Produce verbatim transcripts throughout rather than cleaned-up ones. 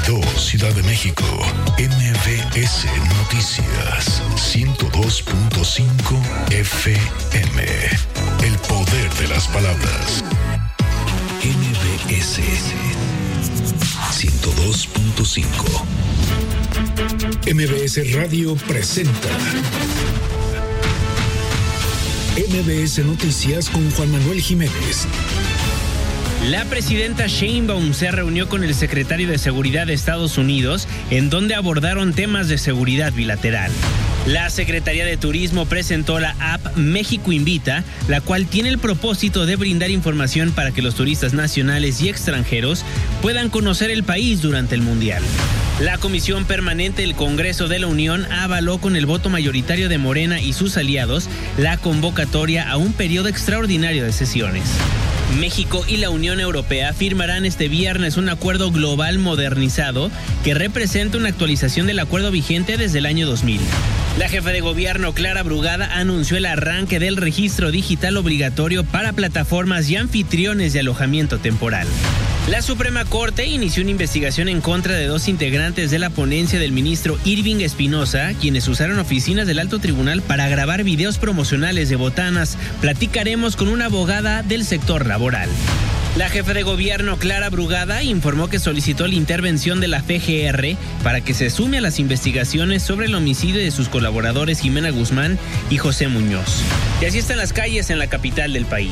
dos, Ciudad de México. M V S Noticias ciento dos punto cinco F M. El poder de las palabras. M V S ciento dos punto cinco. M V S Radio presenta M V S Noticias con Juan Manuel Jiménez. La presidenta Sheinbaum se reunió con el secretario de Seguridad de Estados Unidos, en donde abordaron temas de seguridad bilateral. La Secretaría de Turismo presentó la app México Invita, la cual tiene el propósito de brindar información para que los turistas nacionales y extranjeros puedan conocer el país durante el Mundial. La Comisión Permanente del Congreso de la Unión avaló con el voto mayoritario de Morena y sus aliados la convocatoria a un periodo extraordinario de sesiones. México y la Unión Europea firmarán este viernes un acuerdo global modernizado que representa una actualización del acuerdo vigente desde el año dos mil. La jefa de gobierno, Clara Brugada, anunció el arranque del registro digital obligatorio para plataformas y anfitriones de alojamiento temporal. La Suprema Corte inició una investigación en contra de dos integrantes de la ponencia del ministro Irving Espinosa, quienes usaron oficinas del Alto Tribunal para grabar videos promocionales de botanas. Platicaremos con una abogada del sector laboral. La jefa de gobierno, Clara Brugada, informó que solicitó la intervención de la F G R para que se sume a las investigaciones sobre el homicidio de sus colaboradores Jimena Guzmán y José Muñoz. Y así están las calles en la capital del país.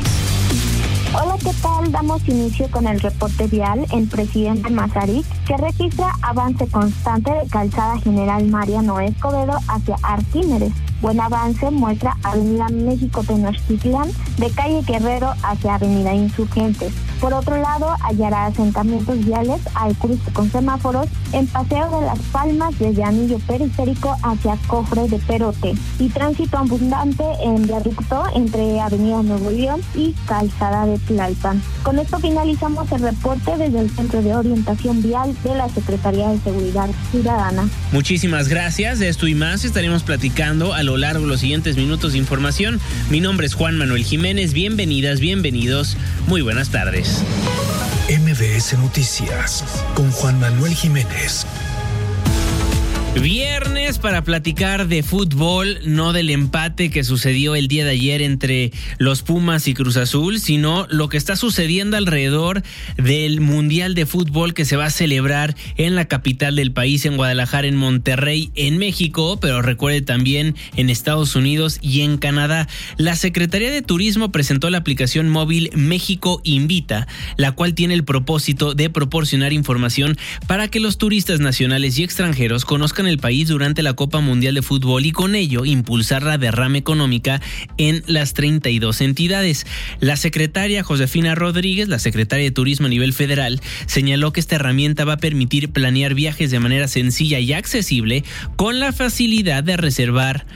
Hola, ¿qué tal? Damos inicio con el reporte vial en Presidente Mazarik, que registra avance constante de Calzada General Mariano Escobedo hacia Arquímedes. Buen avance muestra Avenida México Tenochtitlán, de Calle Guerrero hacia Avenida Insurgentes. Por otro lado, hallará asentamientos viales al cruce con semáforos en Paseo de las Palmas desde Anillo Periférico hacia Cofre de Perote, y tránsito abundante en viaducto entre Avenida Nuevo León y Calzada de Tlalpan. Con esto finalizamos el reporte desde el Centro de Orientación Vial de la Secretaría de Seguridad Ciudadana. Muchísimas gracias. De esto y más estaremos platicando a lo largo de los siguientes minutos de información. Mi nombre es Juan Manuel Jiménez. Bienvenidas, bienvenidos. Muy buenas tardes. M V S Noticias con Juan Manuel Jiménez. Viernes para platicar de fútbol, no del empate que sucedió el día de ayer entre los Pumas y Cruz Azul, sino lo que está sucediendo alrededor del Mundial de Fútbol que se va a celebrar en la capital del país, en Guadalajara, en Monterrey, en México, pero recuerde también en Estados Unidos y en Canadá. La Secretaría de Turismo presentó la aplicación móvil México Invita, la cual tiene el propósito de proporcionar información para que los turistas nacionales y extranjeros conozcan el país durante la Copa Mundial de Fútbol y con ello impulsar la derrama económica en las treinta y dos entidades. La secretaria Josefina Rodríguez, la secretaria de Turismo a nivel federal, señaló que esta herramienta va a permitir planear viajes de manera sencilla y accesible con la facilidad de reservar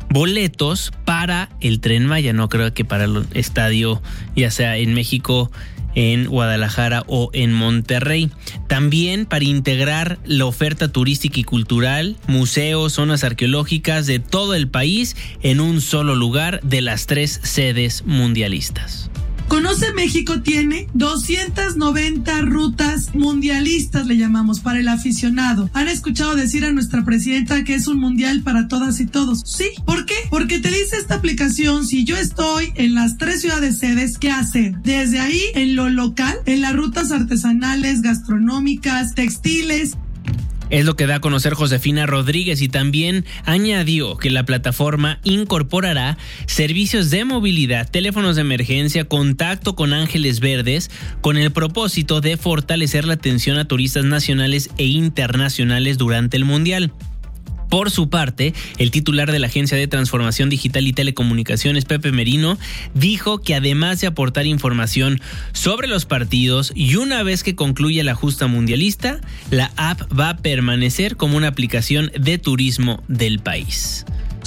boletos para el Tren Maya. No creo que para el estadio, ya sea en México, en Guadalajara o en Monterrey. También para integrar la oferta turística y cultural, museos, zonas arqueológicas de todo el país en un solo lugar de las tres sedes mundialistas. Conoce México tiene doscientas noventa rutas mundialistas, le llamamos, para el aficionado. ¿Han escuchado decir a nuestra presidenta que es un mundial para todas y todos? Sí. ¿Por qué? Porque te dice esta aplicación, si yo estoy en las tres ciudades sedes, ¿qué hacer? Desde ahí, en lo local, en las rutas artesanales, gastronómicas, textiles. Es lo que da a conocer Josefina Rodríguez, y también añadió que la plataforma incorporará servicios de movilidad, teléfonos de emergencia, contacto con ángeles verdes, con el propósito de fortalecer la atención a turistas nacionales e internacionales durante el Mundial. Por su parte, el titular de la Agencia de Transformación Digital y Telecomunicaciones, Pepe Merino, dijo que además de aportar información sobre los partidos y una vez que concluya la justa mundialista, la app va a permanecer como una aplicación de turismo del país.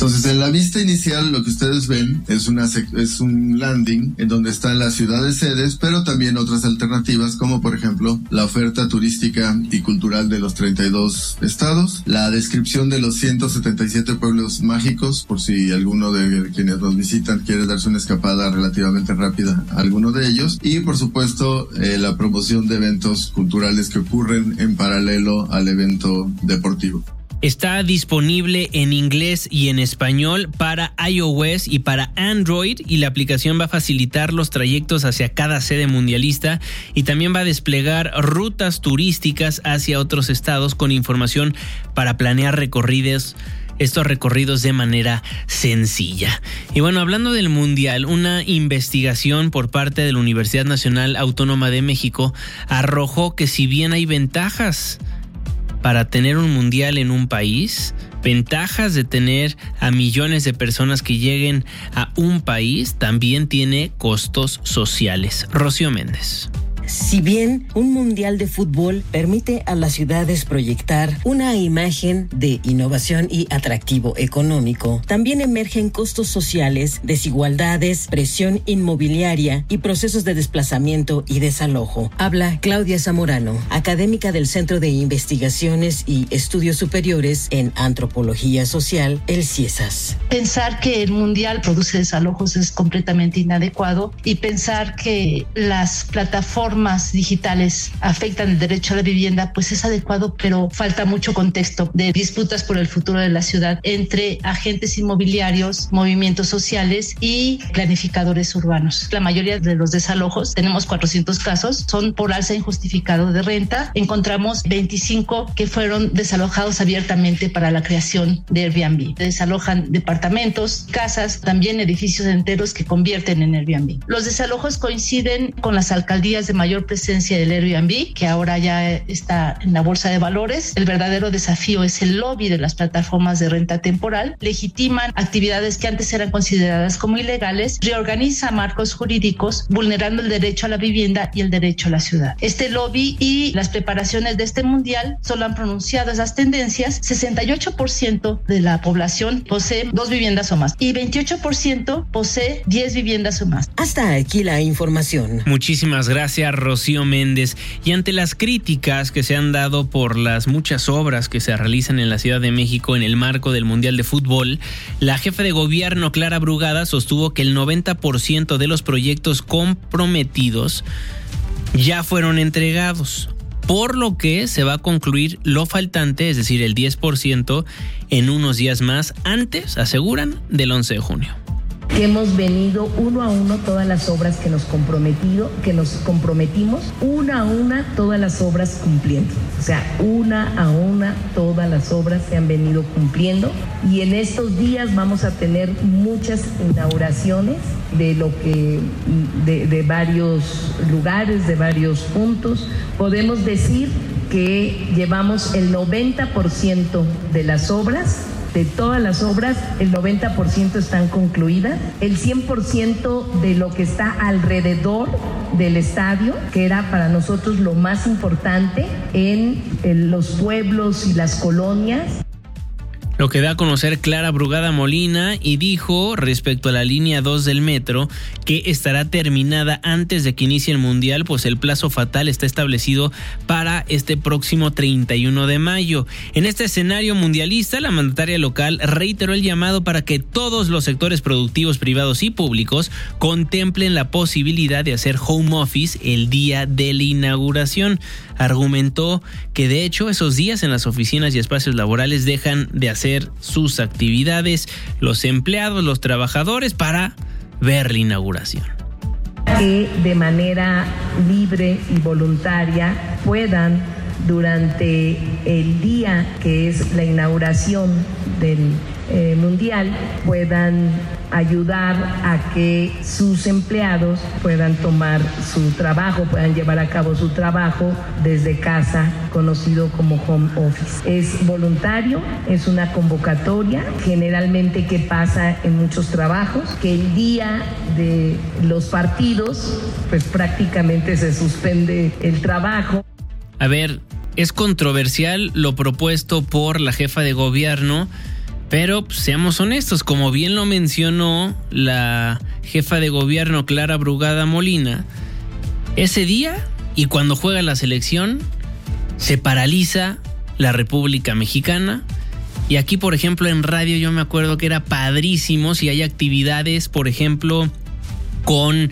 Entonces, en la vista inicial, lo que ustedes ven es, una, es un landing en donde están las ciudades sedes, pero también otras alternativas, como por ejemplo, la oferta turística y cultural de los treinta y dos estados, la descripción de los ciento setenta y siete pueblos mágicos, por si alguno de quienes nos visitan quiere darse una escapada relativamente rápida a alguno de ellos, y por supuesto, eh, la promoción de eventos culturales que ocurren en paralelo al evento deportivo. Está disponible en inglés y en español para iOS y para Android, y la aplicación va a facilitar los trayectos hacia cada sede mundialista y también va a desplegar rutas turísticas hacia otros estados con información para planear recorridos estos recorridos de manera sencilla. Y bueno, hablando del Mundial, una investigación por parte de la Universidad Nacional Autónoma de México arrojó que si bien hay ventajas para tener un Mundial en un país, ventajas de tener a millones de personas que lleguen a un país, también tiene costos sociales. Rocío Méndez. Si bien un mundial de fútbol permite a las ciudades proyectar una imagen de innovación y atractivo económico, también emergen costos sociales, desigualdades, presión inmobiliaria y procesos de desplazamiento y desalojo. Habla Claudia Zamorano, académica del Centro de Investigaciones y Estudios Superiores en Antropología Social, el CIESAS. Pensar que el mundial produce desalojos es completamente inadecuado, y pensar que las plataformas digitales afectan el derecho a la vivienda, pues es adecuado, pero falta mucho contexto de disputas por el futuro de la ciudad entre agentes inmobiliarios, movimientos sociales y planificadores urbanos. La mayoría de los desalojos, tenemos cuatrocientos casos, son por alza injustificado de renta. Encontramos veinticinco que fueron desalojados abiertamente para la creación de Airbnb. Desalojan departamentos, casas, también edificios enteros que convierten en Airbnb. Los desalojos coinciden con las alcaldías de mayor presencia del Airbnb, que ahora ya está en la bolsa de valores. El verdadero desafío es el lobby de las plataformas de renta temporal. Legitiman actividades que antes eran consideradas como ilegales, reorganiza marcos jurídicos, vulnerando el derecho a la vivienda y el derecho a la ciudad. Este lobby y las preparaciones de este mundial solo han pronunciado esas tendencias. sesenta y ocho por ciento de la población posee dos viviendas o más y veintiocho por ciento posee diez viviendas o más. Hasta aquí la información. Muchísimas gracias, Rocío Méndez. Y ante las críticas que se han dado por las muchas obras que se realizan en la Ciudad de México en el marco del Mundial de Fútbol, la jefa de gobierno, Clara Brugada, sostuvo que el noventa por ciento de los proyectos comprometidos ya fueron entregados, por lo que se va a concluir lo faltante, es decir, el diez por ciento, en unos días más, antes, aseguran, del once de junio. Que hemos venido uno a uno todas las obras que nos comprometido, que nos comprometimos, una a una todas las obras cumpliendo. O sea, una a una todas las obras se han venido cumpliendo, y en estos días vamos a tener muchas inauguraciones de lo que de, de varios lugares, de varios puntos. Podemos decir que llevamos el noventa por ciento de las obras. De todas las obras, el noventa por ciento están concluidas. El cien por ciento de lo que está alrededor del estadio, que era para nosotros lo más importante en, en los pueblos y las colonias. Lo que da a conocer Clara Brugada Molina, y dijo respecto a la línea dos del metro que estará terminada antes de que inicie el Mundial, pues el plazo fatal está establecido para este próximo treinta y uno de mayo. En este escenario mundialista, la mandataria local reiteró el llamado para que todos los sectores productivos, privados y públicos contemplen la posibilidad de hacer home office el día de la inauguración. Argumentó que de hecho esos días en las oficinas y espacios laborales dejan de hacer sus actividades los empleados, los trabajadores, para ver la inauguración. Que de manera libre y voluntaria puedan, durante el día que es la inauguración del eh, Mundial, puedan ayudar a que sus empleados puedan tomar su trabajo, puedan llevar a cabo su trabajo desde casa, conocido como home office. Es voluntario, es una convocatoria, generalmente que pasa en muchos trabajos, que el día de los partidos, pues prácticamente se suspende el trabajo. A ver, es controversial lo propuesto por la jefa de gobierno, Pero pues, seamos honestos, como bien lo mencionó la jefa de gobierno Clara Brugada Molina, ese día y cuando juega la selección se paraliza la República Mexicana. Y aquí, por ejemplo, en radio yo me acuerdo que era padrísimo si hay actividades, por ejemplo, con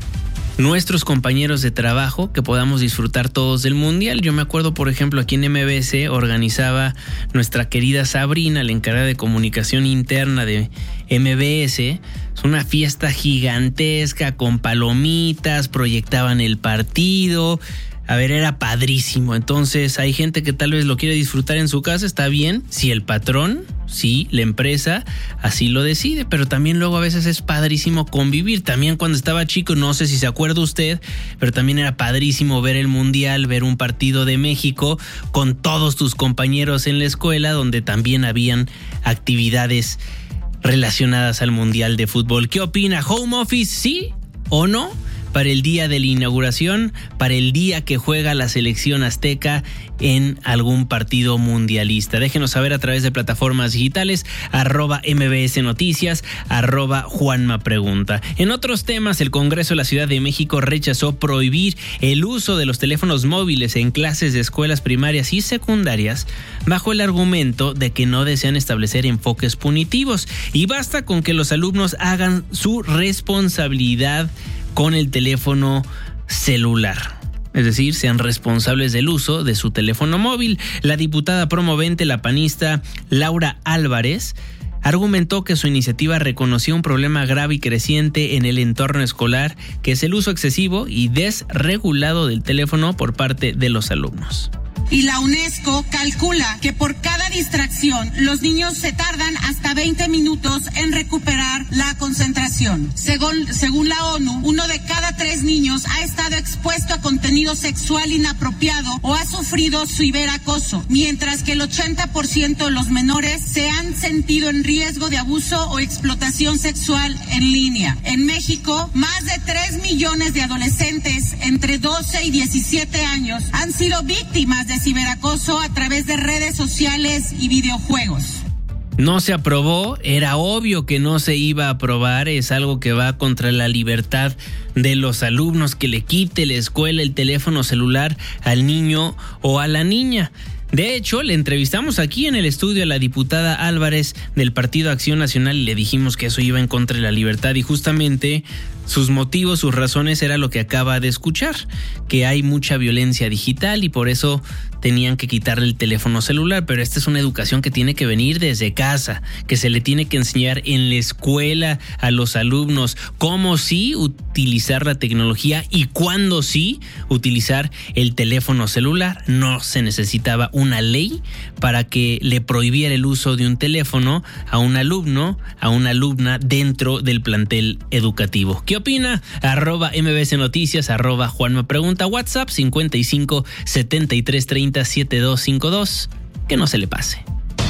nuestros compañeros de trabajo, que podamos disfrutar todos del Mundial. Yo me acuerdo, por ejemplo, aquí en M B S organizaba nuestra querida Sabrina, la encargada de comunicación interna de M B S, una fiesta gigantesca con palomitas, proyectaban el partido. A ver, era padrísimo. Entonces hay gente que tal vez lo quiere disfrutar en su casa, está bien, si el patrón, si la empresa así lo decide, pero también luego a veces es padrísimo convivir. También cuando estaba chico, no sé si se acuerda usted, pero también era padrísimo ver el Mundial, ver un partido de México con todos tus compañeros en la escuela, donde también habían actividades relacionadas al Mundial de Fútbol. ¿Qué opina? ¿Home office sí o no? Para el día de la inauguración, para el día que juega la selección azteca en algún partido mundialista. Déjenos saber a través de plataformas digitales, arroba M B S Noticias, arroba Juanma Pregunta. En otros temas, el Congreso de la Ciudad de México rechazó prohibir el uso de los teléfonos móviles en clases de escuelas primarias y secundarias bajo el argumento de que no desean establecer enfoques punitivos y basta con que los alumnos hagan su responsabilidad con el teléfono celular. Es decir, sean responsables del uso de su teléfono móvil. La diputada promovente, la panista Laura Álvarez, argumentó que su iniciativa reconocía un problema grave y creciente en el entorno escolar, que es el uso excesivo y desregulado del teléfono por parte de los alumnos. Y la UNESCO calcula que por cada distracción los niños se tardan hasta veinte minutos en recuperar la concentración. Según, según la ONU, uno de cada tres niños ha estado expuesto a contenido sexual inapropiado o ha sufrido ciberacoso, mientras que el ochenta por ciento de los menores se han sentido en riesgo de abuso o explotación sexual en línea. En México, más de tres millones de adolescentes entre doce y diecisiete años han sido víctimas de ciberacoso a través de redes sociales y videojuegos. No se aprobó, era obvio que no se iba a aprobar, es algo que va contra la libertad de los alumnos, que le quite la escuela el teléfono celular al niño o a la niña. De hecho, le entrevistamos aquí en el estudio a la diputada Álvarez del Partido Acción Nacional y le dijimos que eso iba en contra de la libertad y justamente sus motivos, sus razones era lo que acaba de escuchar, que hay mucha violencia digital y por eso tenían que quitarle el teléfono celular, pero esta es una educación que tiene que venir desde casa, que se le tiene que enseñar en la escuela a los alumnos cómo sí utilizar la tecnología y cuándo sí utilizar el teléfono celular. No se necesitaba una ley para que le prohibiera el uso de un teléfono a un alumno, a una alumna dentro del plantel educativo. ¿Qué opina? Arroba M B S Noticias, arroba Juanma Pregunta, WhatsApp cincuenta y cinco setenta y tres treinta setenta y dos cincuenta y dos. Que no se le pase.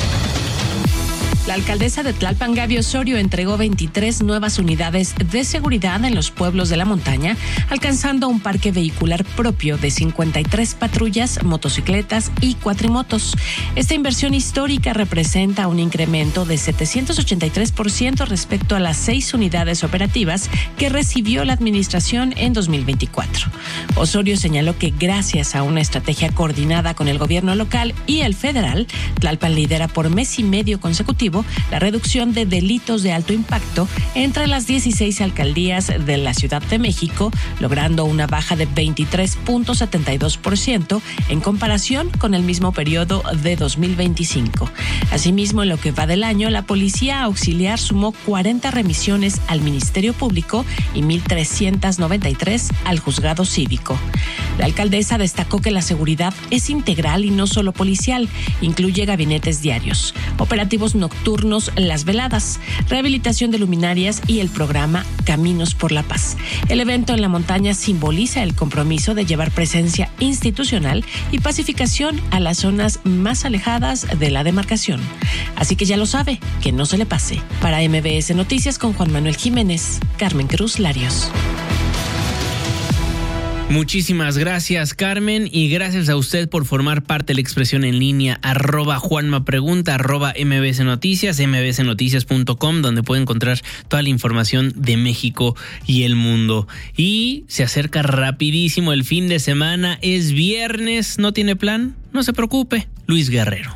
La alcaldesa de Tlalpan, Gaby Osorio, entregó veintitrés nuevas unidades de seguridad en los pueblos de la montaña, alcanzando un parque vehicular propio de cincuenta y tres patrullas, motocicletas y cuatrimotos. Esta inversión histórica representa un incremento de setecientos ochenta y tres por ciento respecto a las seis unidades operativas que recibió la administración en dos mil veinticuatro. Osorio señaló que gracias a una estrategia coordinada con el gobierno local y el federal, Tlalpan lidera por mes y medio consecutivo la reducción de delitos de alto impacto entre las dieciséis alcaldías de la Ciudad de México, logrando una baja de veintitrés punto setenta y dos por ciento en comparación con el mismo periodo de dos mil veinticinco. Asimismo, en lo que va del año, la Policía Auxiliar sumó cuarenta remisiones al Ministerio Público y mil trescientos noventa y tres al Juzgado Cívico. La alcaldesa destacó que la seguridad es integral y no solo policial, incluye gabinetes diarios, operativos nocturnos, las veladas, rehabilitación de luminarias y el programa Caminos por la Paz. El evento en la montaña simboliza el compromiso de llevar presencia institucional y pacificación a las zonas más alejadas de la demarcación. Así que ya lo sabe, que no se le pase. Para M B S Noticias con Juan Manuel Jiménez, Carmen Cruz Larios. Muchísimas gracias, Carmen, y gracias a usted por formar parte de la expresión en línea arroba Juanma Pregunta, arroba M B S Noticias, m b s noticias punto com, donde puede encontrar toda la información de México y el mundo. Y se acerca rapidísimo el fin de semana, es viernes, ¿no tiene plan? No se preocupe, Luis Guerrero.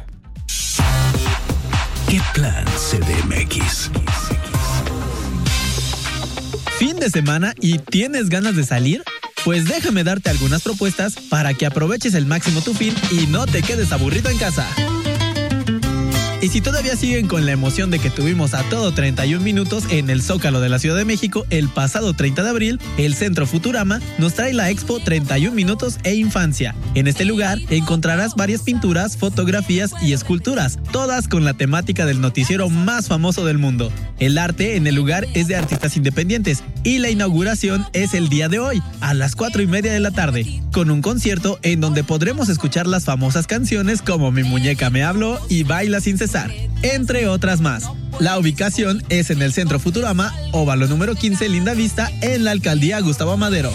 ¿Qué plan C D M X? ¿Fin de semana y tienes ganas de salir? Pues déjame darte algunas propuestas para que aproveches el máximo tu fin y no te quedes aburrido en casa. Y si todavía siguen con la emoción de que tuvimos a todo treinta y un minutos en el Zócalo de la Ciudad de México el pasado treinta de abril, el Centro Futurama nos trae la Expo treinta y un minutos e Infancia. En este lugar encontrarás varias pinturas, fotografías y esculturas, todas con la temática del noticiero más famoso del mundo. El arte en el lugar es de artistas independientes y la inauguración es el día de hoy, a las cuatro y media de la tarde, con un concierto en donde podremos escuchar las famosas canciones como Mi Muñeca Me Habló y Baila Sin Cesar, entre otras más. La ubicación es en el Centro Futurama, óvalo número quince, Linda Vista, en la alcaldía Gustavo Madero.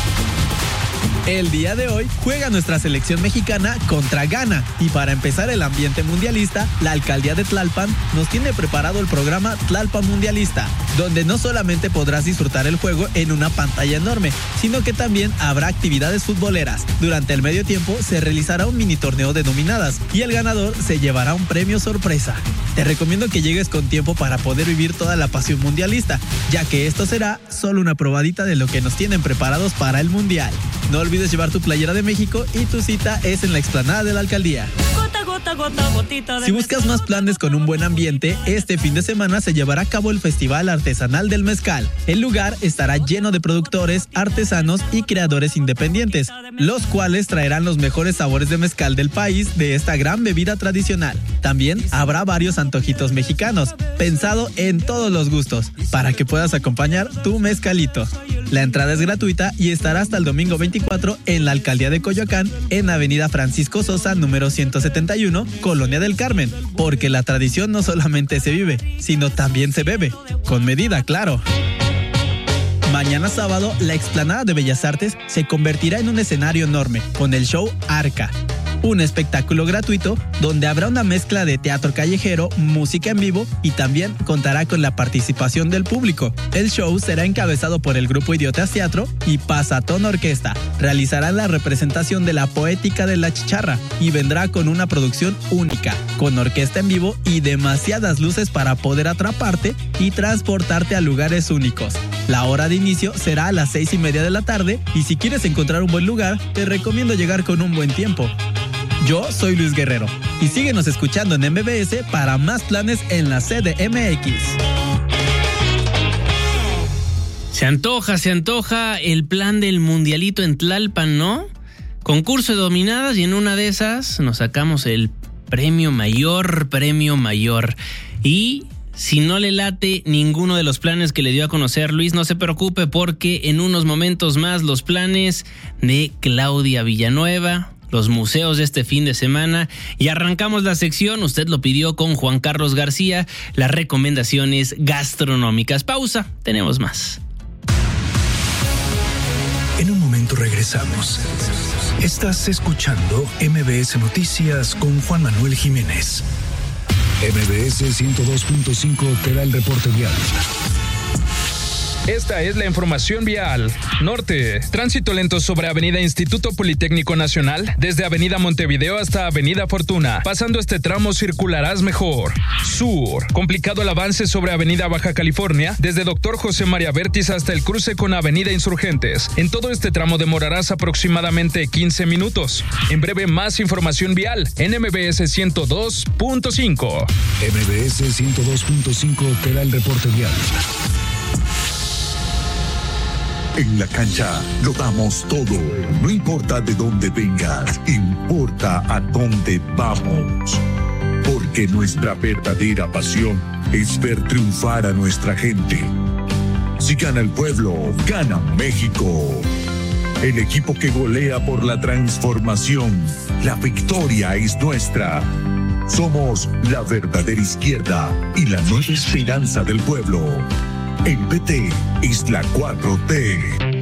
El día de hoy juega nuestra selección mexicana contra Ghana y para empezar el ambiente mundialista, la alcaldía de Tlalpan nos tiene preparado el programa Tlalpan Mundialista, donde no solamente podrás disfrutar el juego en una pantalla enorme, sino que también habrá actividades futboleras. Durante el medio tiempo se realizará un mini torneo de nominadas y el ganador se llevará un premio sorpresa. Te recomiendo que llegues con tiempo para poder vivir toda la pasión mundialista, ya que esto será solo una probadita de lo que nos tienen preparados para el Mundial. No olvides llevar tu playera de México y tu cita es en la explanada de la alcaldía. Gota, gota, gota, gotita de Si buscas más planes con un buen ambiente, este fin de semana se llevará a cabo el Festival Artesanal del Mezcal. El lugar estará lleno de productores, artesanos y creadores independientes, los cuales traerán los mejores sabores de mezcal del país de esta gran bebida tradicional. También habrá varios antojitos mexicanos, pensado en todos los gustos, para que puedas acompañar tu mezcalito. La entrada es gratuita y estará hasta el domingo veinticuatro en la alcaldía de Coyoacán, en avenida Francisco Sosa, número ciento setenta y uno, Colonia del Carmen, porque la tradición no solamente se vive, sino también se bebe, con medida, claro. Mañana sábado, la explanada de Bellas Artes se convertirá en un escenario enorme, con el show Arca, un espectáculo gratuito donde habrá una mezcla de teatro callejero, música en vivo y también contará con la participación del público. El show será encabezado por el grupo Idiotas Teatro y Pasatón Orquesta. Realizarán la representación de la poética de la chicharra y vendrá con una producción única, con orquesta en vivo y demasiadas luces para poder atraparte y transportarte a lugares únicos. La hora de inicio será a las seis y media de la tarde y si quieres encontrar un buen lugar, te recomiendo llegar con un buen tiempo. Yo soy Luis Guerrero y síguenos escuchando en M B S para más planes en la C D M X. Se antoja, se antoja el plan del mundialito en Tlalpan, ¿no? Concurso de dominadas y en una de esas nos sacamos el premio mayor, premio mayor. Y si no le late ninguno de los planes que le dio a conocer Luis, no se preocupe porque en unos momentos más los planes de Claudia Villanueva, los museos de este fin de semana y arrancamos la sección, usted lo pidió con Juan Carlos García, las recomendaciones gastronómicas. Pausa, tenemos más. En un momento regresamos. Estás escuchando M B S Noticias con Juan Manuel Jiménez. M B S ciento dos punto cinco te da el reporte vial. Esta es la información vial. Norte, tránsito lento sobre Avenida Instituto Politécnico Nacional, desde Avenida Montevideo hasta Avenida Fortuna. Pasando este tramo circularás mejor. Sur, complicado el avance sobre Avenida Baja California, desde Doctor José María Vértiz hasta el cruce con Avenida Insurgentes. En todo este tramo demorarás aproximadamente quince minutos. En breve, más información vial en M B S ciento dos punto cinco. M B S ciento dos punto cinco te da el reporte vial. En la cancha lo damos todo. No importa de dónde vengas, importa a dónde vamos. Porque nuestra verdadera pasión es ver triunfar a nuestra gente. Si gana el pueblo, gana México. El equipo que golea por la transformación. La victoria es nuestra. Somos la verdadera izquierda y la nueva esperanza del pueblo. El P T es la cuatro T.